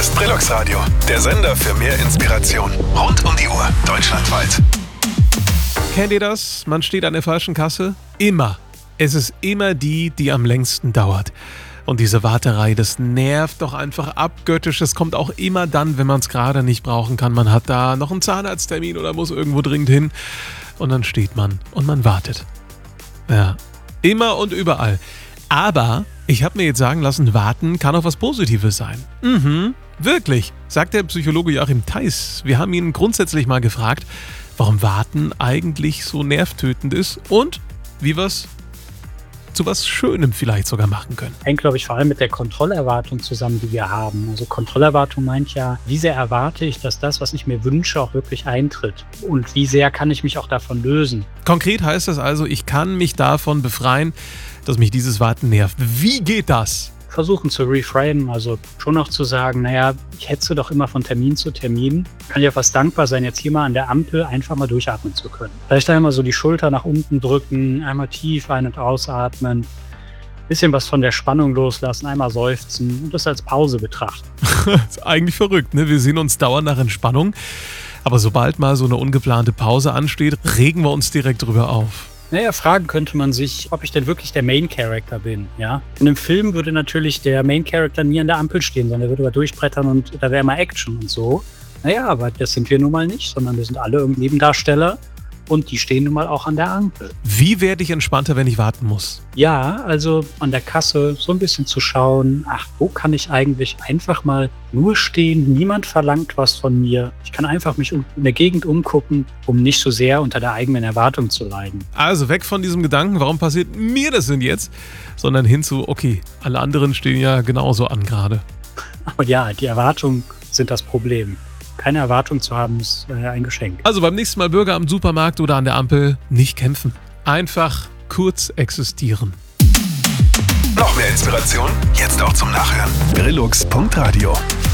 ist Brillux Radio, der Sender für mehr Inspiration. Rund um die Uhr, deutschlandweit. Kennt ihr das? Man steht an der falschen Kasse? Immer. Es ist immer die am längsten dauert. Und diese Warterei, das nervt doch einfach abgöttisch. Es kommt auch immer dann, wenn man es gerade nicht brauchen kann. Man hat da noch einen Zahnarzttermin oder muss irgendwo dringend hin. Und dann steht man und man wartet. Ja, immer und überall. Aber ich habe mir jetzt sagen lassen, warten kann auch was Positives sein. Wirklich, sagt der Psychologe Joachim Theis. Wir haben ihn grundsätzlich mal gefragt, warum Warten eigentlich so nervtötend ist und wie wir es zu was Schönem vielleicht sogar machen können. Hängt, glaube ich, vor allem mit der Kontrollerwartung zusammen, die wir haben. Also Kontrollerwartung meint ja, wie sehr erwarte ich, dass das, was ich mir wünsche, auch wirklich eintritt? Und wie sehr kann ich mich auch davon lösen? Konkret heißt das also, ich kann mich davon befreien, dass mich dieses Warten nervt. Wie geht das? Versuchen zu reframen, also schon noch zu sagen, naja, ich hetze doch immer von Termin zu Termin. Kann ja fast dankbar sein, jetzt hier mal an der Ampel einfach mal durchatmen zu können. Vielleicht einmal so die Schulter nach unten drücken, einmal tief ein- und ausatmen, bisschen was von der Spannung loslassen, einmal seufzen und das als Pause betrachten. Das ist eigentlich verrückt, ne? Wir sehen uns dauernd nach Entspannung, aber sobald mal so eine ungeplante Pause ansteht, regen wir uns direkt drüber auf. Naja, fragen könnte man sich, ob ich denn wirklich der Main Character bin, ja? In einem Film würde natürlich der Main Character nie an der Ampel stehen, sondern er würde aber durchbrettern und da wäre immer Action und so. Naja, aber das sind wir nun mal nicht, sondern wir sind alle Nebendarsteller und die stehen nun mal auch an der Ampel. Wie werde ich entspannter, wenn ich warten muss? Ja, also an der Kasse so ein bisschen zu schauen, wo kann ich eigentlich einfach mal nur stehen, niemand verlangt was von mir. Ich kann einfach mich in der Gegend umgucken, um nicht so sehr unter der eigenen Erwartung zu leiden. Also weg von diesem Gedanken, warum passiert mir das denn jetzt? Sondern hin zu, okay, alle anderen stehen ja genauso an gerade. Aber ja, die Erwartungen sind das Problem. Keine Erwartung zu haben, ist ein Geschenk. Also beim nächsten Mal Bürger am Supermarkt oder an der Ampel nicht kämpfen. Einfach kurz existieren. Noch mehr Inspiration? Jetzt auch zum Nachhören. Brillux.radio